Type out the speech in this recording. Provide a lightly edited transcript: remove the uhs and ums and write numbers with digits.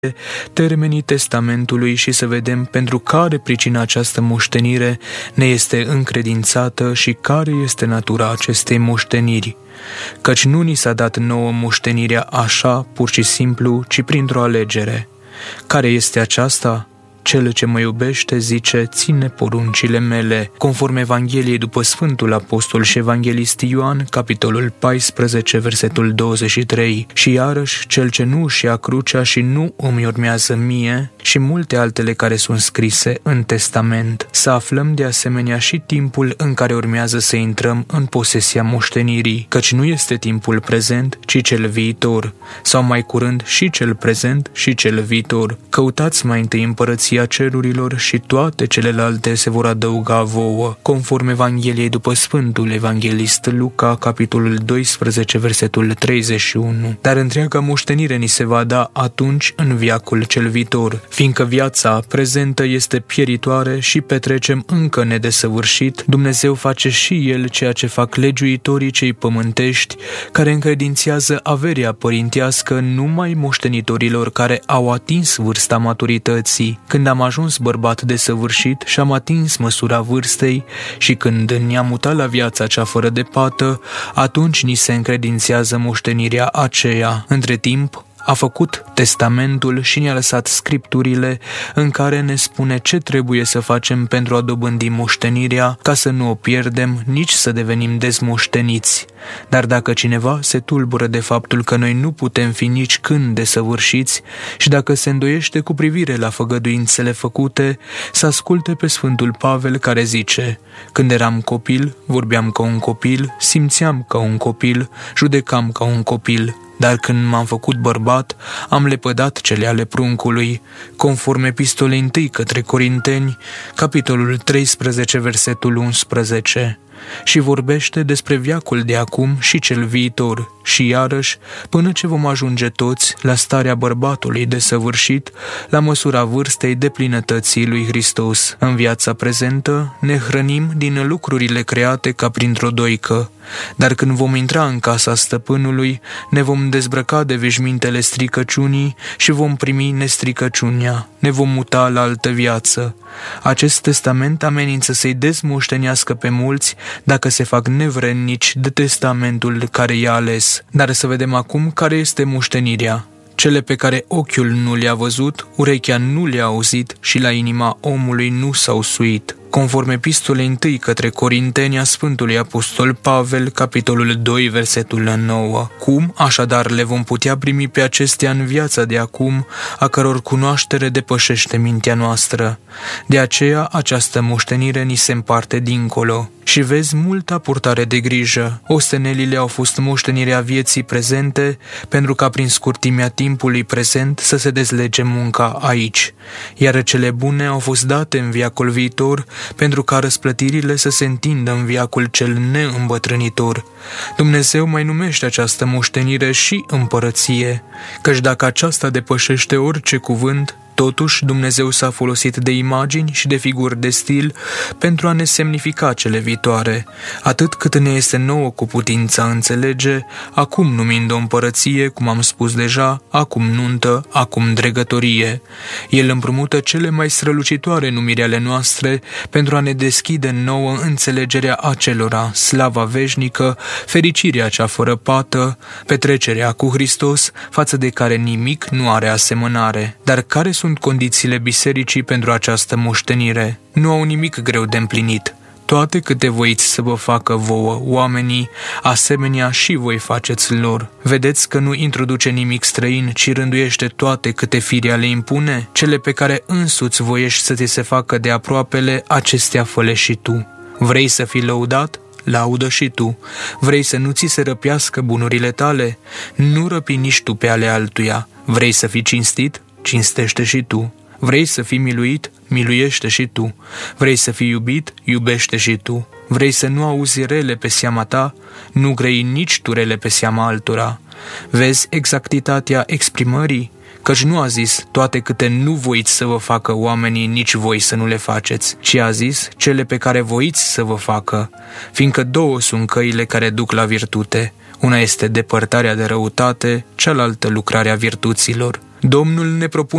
termenii testamentului și să vedem pentru care pricină această moștenire ne este încredințată și care este natura acestei moșteniri. Căci nu ni s-a dat nouă moștenirea așa, pur și simplu, ci printr-o alegere. Care este aceasta? Cel ce mă iubește, zice, ține poruncile mele, conform Evangheliei după Sfântul Apostol și Evanghelist Ioan, capitolul 14, versetul 23. Și iarăși, cel ce nu își ia crucea și nu îmi urmează mie, și multe altele care sunt scrise în testament. Să aflăm de asemenea și timpul în care urmează să intrăm în posesia moștenirii, căci nu este timpul prezent, ci cel viitor, sau mai curând și cel prezent și cel viitor. Căutați mai întâi împărăția cerurilor și toate celelalte se vor adăuga vouă, conform Evangheliei după Sfântul Evanghelist Luca, capitolul 12, versetul 31. Dar întreaga moștenire ni se va da atunci în veacul cel viitor, fiindcă viața prezentă este pieritoare și petrecem încă nedesăvârșit, Dumnezeu face și El ceea ce fac legiuitorii cei pământești, care încredințează averea părintească numai moștenitorilor care au atins vârsta maturității. Când am ajuns bărbat desăvârșit și am atins măsura vârstei și când ne-am mutat la viața cea fără de pată, atunci ni se încredințează moștenirea aceea. Între timp, a făcut testamentul și ne-a lăsat scripturile în care ne spune ce trebuie să facem pentru a dobândi moștenirea, ca să nu o pierdem, nici să devenim dezmoșteniți. Dar dacă cineva se tulbură de faptul că noi nu putem fi nici când desăvârșiți și dacă se îndoiește cu privire la făgăduințele făcute, să asculte pe Sfântul Pavel care zice: când eram copil, vorbeam ca un copil, simțeam ca un copil, judecam ca un copil. Dar când m-am făcut bărbat, am lepădat cele ale pruncului, conform epistolei 1 către Corinteni, capitolul 13, versetul 11. Și vorbește despre veacul de acum și cel viitor, și iarăși, până ce vom ajunge toți la starea bărbatului desăvârșit, la măsura vârstei deplinătății lui Hristos. În viața prezentă ne hrănim din lucrurile create ca printr-o doică, dar când vom intra în casa stăpânului, ne vom dezbrăca de veșmintele stricăciunii și vom primi nestricăciunea, ne vom muta la altă viață. Acest testament amenință să-i dezmoștenească pe mulți dacă se fac nevrednici de testamentul care i-a ales. Dar să vedem acum care este moștenirea. Cele pe care ochiul nu le-a văzut, urechea nu le-a auzit și la inima omului nu s-au suit. Conform epistolei 1 către Corinteni a Sfântului Apostol Pavel, capitolul 2, versetul 9. Cum, așadar, le vom putea primi pe acestea în viața de acum, a căror cunoaștere depășește mintea noastră? De aceea, această moștenire ni se împarte dincolo. Și vezi multă purtare de grijă. Ostenelile au fost moștenirea vieții prezente, pentru ca prin scurtimea timpului prezent să se dezlege munca aici. Iar cele bune au fost date în veacul viitor, pentru ca răsplătirile să se întindă în veacul cel neîmbătrânitor. Dumnezeu mai numește această moștenire și împărăție, căci dacă aceasta depășește orice cuvânt, totuși Dumnezeu s-a folosit de imagini și de figuri de stil pentru a ne semnifica cele viitoare, atât cât ne este nouă cu putința înțelege, acum numind o împărăție, cum am spus deja, acum nuntă, acum dregătorie. El împrumută cele mai strălucitoare numiri ale noastre pentru a ne deschide nouă înțelegerea acelora, slava veșnică, fericirea cea fără pată, petrecerea cu Hristos, față de care nimic nu are asemănare. Dar care sunt condițiile bisericii pentru această moștenire? Nu au nimic greu de împlinit. Toate câte voiți să vă facă vouă oamenii, asemenea și voi faceți lor. Vedeți că nu introduce nimic străin, ci rânduiește toate câte firea le impune? Cele pe care însuți voiești să ți se facă de aproapele, acestea fă-le și tu. Vrei să fii lăudat? Laudă și tu. Vrei să nu ți se răpească bunurile tale? Nu răpi nici tu pe ale altuia. Vrei să fii cinstit? Cinstește și tu. Vrei să fii miluit? Miluiește și tu. Vrei să fii iubit? Iubește și tu. Vrei să nu auzi rele pe seama ta? Nu grăi nici tu rele pe seama altora. Vezi exactitatea exprimării? Căci nu a zis toate câte nu voiți să vă facă oamenii, nici voi să nu le faceți, ci a zis cele pe care voiți să vă facă, fiindcă două sunt căile care duc la virtute. Una este depărtarea de răutate, cealaltă lucrarea virtuților. Domnul ne propune